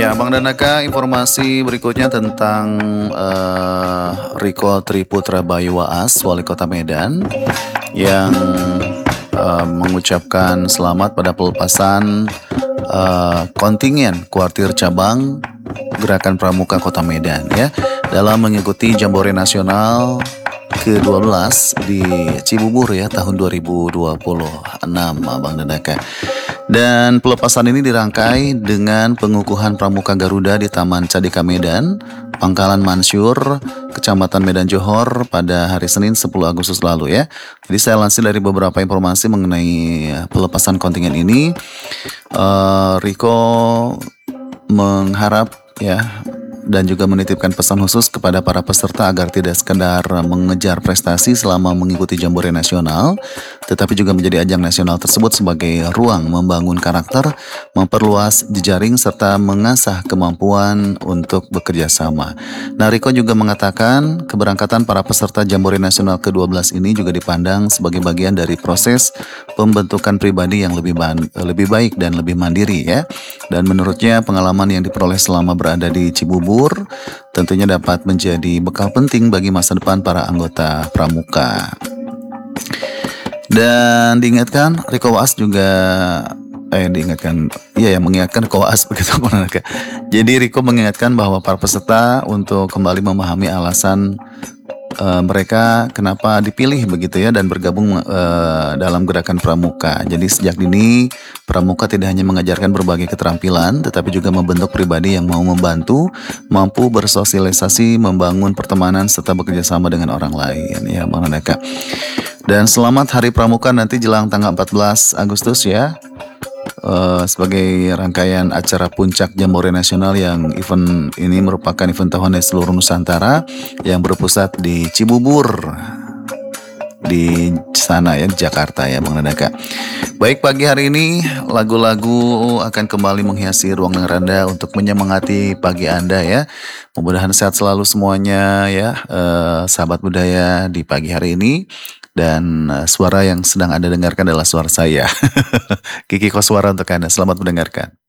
Ya, Bang Danaka, informasi berikutnya tentang Riko Triputra Bayu Waas, Wali Kota Medan, yang mengucapkan selamat pada pelepasan kontingen kuartir cabang Gerakan Pramuka Kota Medan ya dalam mengikuti Jambore Nasional ke-12 di Cibubur ya tahun 2026, Bang Danaka. Dan pelepasan ini dirangkai dengan pengukuhan Pramuka Garuda di Taman Cadika Medan, Pangkalan Mansyur, Kecamatan Medan Johor pada hari Senin 10 Agustus lalu ya. Jadi saya lansir dari beberapa informasi mengenai pelepasan kontingen ini. Riko mengharap ya dan juga menitipkan pesan khusus kepada para peserta agar tidak sekedar mengejar prestasi selama mengikuti Jambore Nasional, tetapi juga menjadi ajang nasional tersebut sebagai ruang membangun karakter, memperluas jejaring, serta mengasah kemampuan untuk bekerja sama. Nah, Riko juga mengatakan keberangkatan para peserta Jambore Nasional ke-12 ini juga dipandang sebagai bagian dari proses pembentukan pribadi yang lebih baik dan lebih mandiri ya. Dan menurutnya pengalaman yang diperoleh selama berada di Cibubur tentunya dapat menjadi bekal penting bagi masa depan para anggota Pramuka. Dan diingatkan Riko Waas juga mengingatkan Riko Waas begitu. Jadi Riko mengingatkan bahwa para peserta untuk kembali memahami alasan mereka kenapa dipilih begitu ya dan bergabung dalam gerakan Pramuka. Jadi sejak dini Pramuka tidak hanya mengajarkan berbagai keterampilan, tetapi juga membentuk pribadi yang mau membantu, mampu bersosialisasi, membangun pertemanan serta bekerja sama dengan orang lain ya, Bang Danaka. Dan selamat Hari Pramuka nanti jelang tanggal 14 Agustus ya. Sebagai rangkaian acara puncak Jambore Nasional yang event ini merupakan event tahunan seluruh Nusantara yang berpusat di Cibubur di sana ya, di Jakarta ya, Bang Danaka. Baik, pagi hari ini lagu-lagu akan kembali menghiasi ruang dengar Anda untuk menyemangati pagi Anda ya. Mudah-mudahan sehat selalu semuanya ya, sahabat budaya di pagi hari ini. Dan suara yang sedang Anda dengarkan adalah suara saya, Kiki Koswara untuk Anda. Selamat mendengarkan.